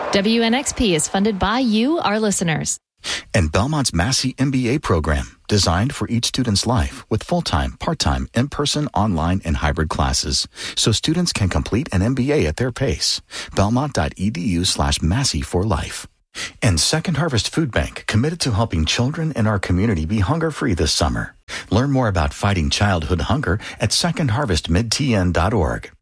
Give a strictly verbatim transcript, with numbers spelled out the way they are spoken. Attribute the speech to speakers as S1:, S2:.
S1: W N X P is funded by you, our listeners.
S2: And Belmont's Massey M B A program, designed for each student's life with full-time, part-time, in-person, online, and hybrid classes, so students can complete an M B A at their pace. Belmont.edu slash Massey for life. And Second Harvest Food Bank, committed to helping children in our community be hunger-free this summer. Learn more about fighting childhood hunger at second harvest mid t n dot org.